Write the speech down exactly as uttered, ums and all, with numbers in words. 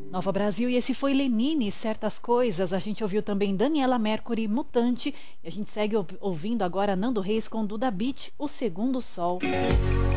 Nova Brasil, e esse foi Lenine, Certas Coisas. A gente ouviu também Daniela Mercury, Mutante. E a gente segue ouvindo agora Nando Reis com Duda Beat, O Segundo Sol.